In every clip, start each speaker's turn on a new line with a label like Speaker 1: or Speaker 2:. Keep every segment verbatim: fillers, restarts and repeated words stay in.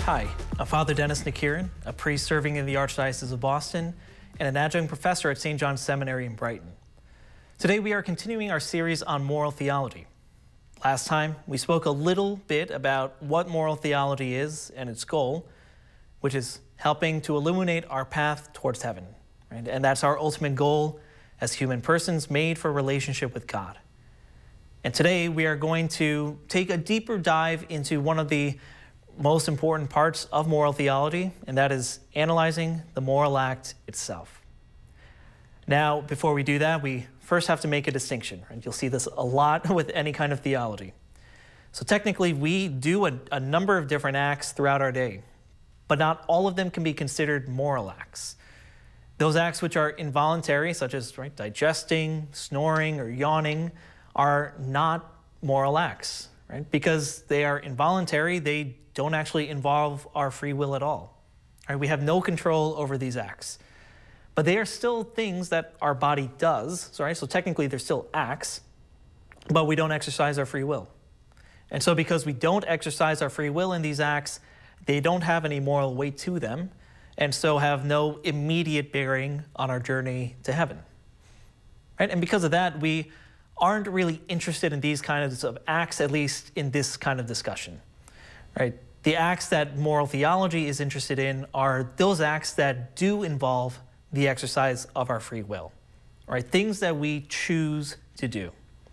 Speaker 1: Hi, I'm Father Dennis Nakirin, a priest serving in the Archdiocese of Boston and an adjunct professor at Saint John's Seminary in Brighton. Today we are continuing our series on moral theology. Last time, we spoke a little bit about what moral theology is and its goal, which is helping to illuminate our path towards heaven. Right? And that's our ultimate goal as human persons made for relationship with God. And today we are going to take a deeper dive into one of the most important parts of moral theology, and that is analyzing the moral act itself. Now, before we do that, we first have to make a distinction, and you'll see this a lot with any kind of theology. So technically, we do a, a number of different acts throughout our day, but not all of them can be considered moral acts. Those acts which are involuntary, such as right, digesting, snoring, or yawning, are not moral acts, right? Because they are involuntary, they don't actually involve our free will at all. Right? We have no control over these acts. But they are still things that our body does, sorry, so technically they're still acts, but we don't exercise our free will. And so because we don't exercise our free will in these acts, they don't have any moral weight to them, and so have no immediate bearing on our journey to heaven. Right? And because of that, we aren't really interested in these kinds of acts, at least in this kind of discussion. Right? The acts that moral theology is interested in are those acts that do involve the exercise of our free will, right? Things that we choose to do.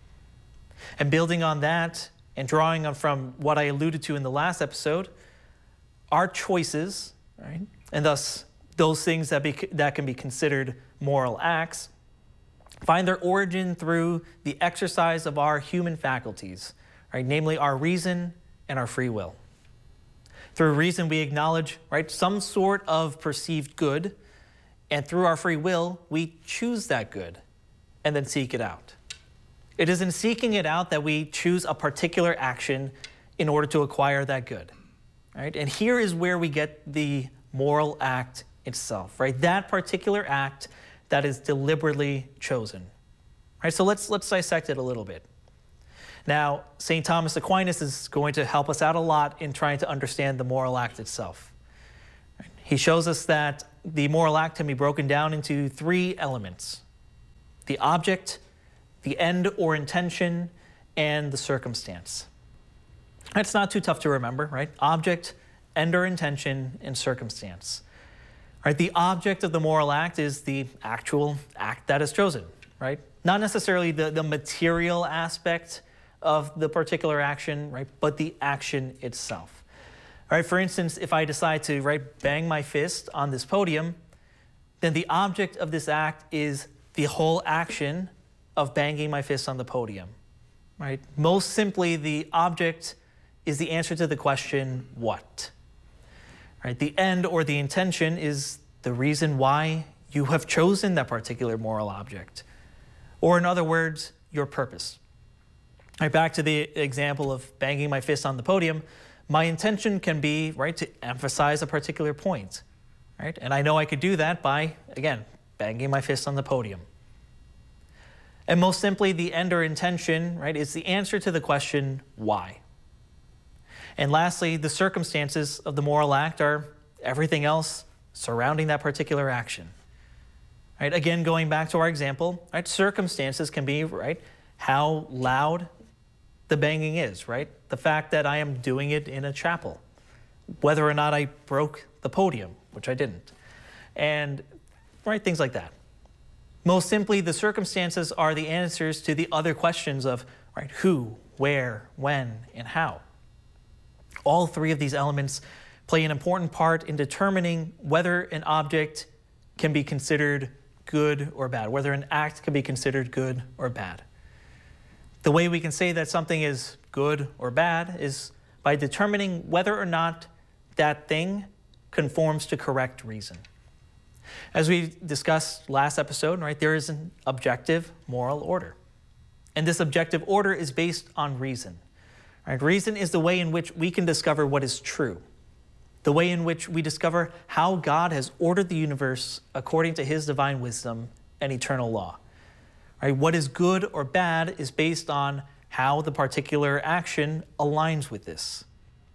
Speaker 1: And building on that and drawing on from what I alluded to in the last episode, our choices, right? And thus those things that, be, that can be considered moral acts, find their origin through the exercise of our human faculties, right? Namely our reason and our free will. Through reason, we acknowledge, right, some sort of perceived good, and through our free will, we choose that good and then seek it out. It is in seeking it out that we choose a particular action in order to acquire that good, right? And here is where we get the moral act itself, right? That particular act that is deliberately chosen, right? So let's let's dissect it a little bit. Now, Saint Thomas Aquinas is going to help us out a lot in trying to understand the moral act itself. He shows us that the moral act can be broken down into three elements: the object, the end or intention, and the circumstance. That's not too tough to remember, right? Object, end or intention, and circumstance. Right? The object of the moral act is the actual act that is chosen, right? Not necessarily the, the material aspect of the particular action, right? But the action itself. All right, for instance, if I decide to right, bang my fist on this podium, then the object of this act is the whole action of banging my fist on the podium, right? Most simply, the object is the answer to the question, what? Right? The end or the intention is the reason why you have chosen that particular moral object. Or in other words, your purpose. Right, back to the example of banging my fist on the podium, my intention can be, right, to emphasize a particular point, right? And I know I could do that by, again, banging my fist on the podium. And most simply, the end or intention, right, is the answer to the question, why? And lastly, the circumstances of the moral act are everything else surrounding that particular action. Right? Again, going back to our example, right, circumstances can be, right, how loud the banging is, right? The fact that I am doing it in a chapel, whether or not I broke the podium, which I didn't, and right, things like that. Most simply, the circumstances are the answers to the other questions of, right, who, where, when, and how. All three of these elements play an important part in determining whether an object can be considered good or bad, whether an act can be considered good or bad. The way we can say that something is good or bad is by determining whether or not that thing conforms to correct reason. As we discussed last episode, right, there is an objective moral order. And this objective order is based on reason. Right? Reason is the way in which we can discover what is true, the way in which we discover how God has ordered the universe according to his divine wisdom and eternal law. Right? What is good or bad is based on how the particular action aligns with this.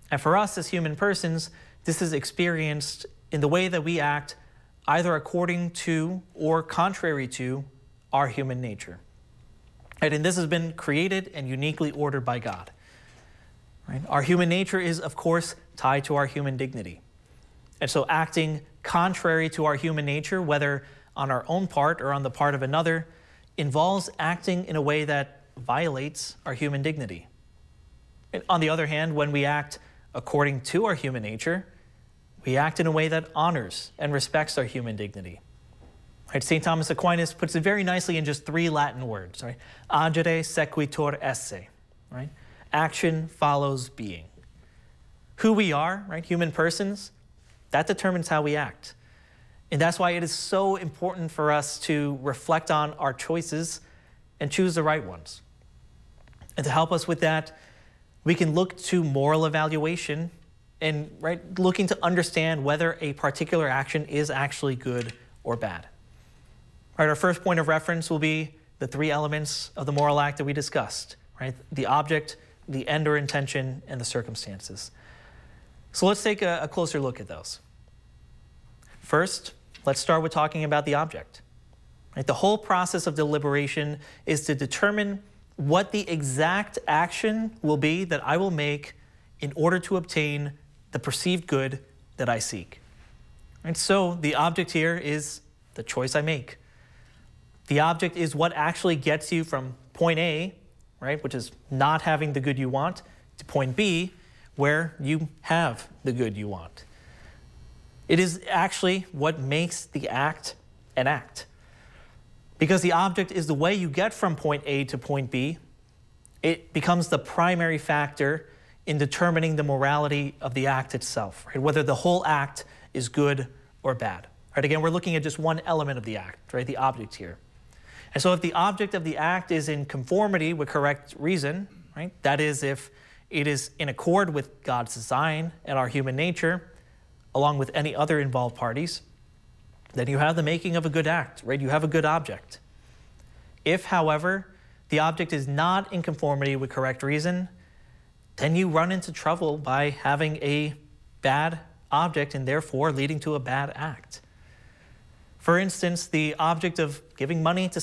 Speaker 1: And for us as human persons, this is experienced in the way that we act either according to or contrary to our human nature. Right? And this has been created and uniquely ordered by God. Right? Our human nature is, of course, tied to our human dignity. And so acting contrary to our human nature, whether on our own part or on the part of another, involves acting in a way that violates our human dignity. And on the other hand, when we act according to our human nature, we act in a way that honors and respects our human dignity. Right? Saint Thomas Aquinas puts it very nicely in just three Latin words. Right? Agere sequitur esse. Right? Action follows being. Who we are, right, human persons, that determines how we act. And that's why it is so important for us to reflect on our choices and choose the right ones. And to help us with that, we can look to moral evaluation and right, looking to understand whether a particular action is actually good or bad. All right, our first point of reference will be the three elements of the moral act that we discussed, right? The object, the end or intention, and the circumstances. So let's take a, a closer look at those. First, let's start with talking about the object. Right? The whole process of deliberation is to determine what the exact action will be that I will make in order to obtain the perceived good that I seek. Right? So the object here is the choice I make. The object is what actually gets you from point A, right, which is not having the good you want, to point B, where you have the good you want. It is actually what makes the act an act. Because the object is the way you get from point A to point B, it becomes the primary factor in determining the morality of the act itself, right? Whether the whole act is good or bad. Right? Again, we're looking at just one element of the act, right? The object here. And so if the object of the act is in conformity with correct reason, right? That is, if it is in accord with God's design and our human nature, along with any other involved parties, then you have the making of a good act, right? You have a good object. If, however, the object is not in conformity with correct reason, then you run into trouble by having a bad object and therefore leading to a bad act. For instance, the object of giving money to